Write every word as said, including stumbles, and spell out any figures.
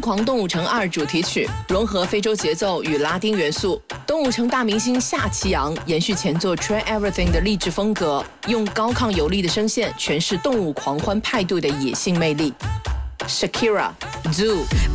狂动物城二》主题曲，融合非洲节奏与拉丁元素。动物城大明星夏奇阳延续前作《Try Everything》的励志风格，用高亢有力的声线诠释动物狂欢派对的野性魅力。Shakira，Zoo。